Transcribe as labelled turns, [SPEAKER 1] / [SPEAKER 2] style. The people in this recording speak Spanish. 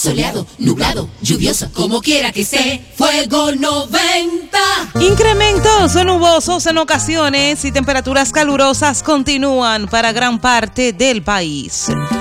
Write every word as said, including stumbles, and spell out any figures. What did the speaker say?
[SPEAKER 1] soleado, nublado, lluvioso, como quiera que esté, Fuego noventa.
[SPEAKER 2] Incrementos nubosos en ocasiones y temperaturas calurosas continúan para gran parte del país.